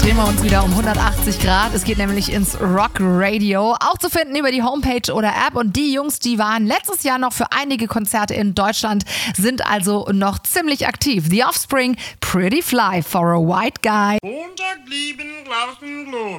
drehen wir uns wieder um 180 Grad. Es geht nämlich ins Rock Radio. Auch zu finden über die Homepage oder App. Und die Jungs, die waren letztes Jahr noch für einige Konzerte in Deutschland, sind also noch ziemlich aktiv. The Offspring, Pretty Fly for a White Guy. Montag blieben Glas und Glas.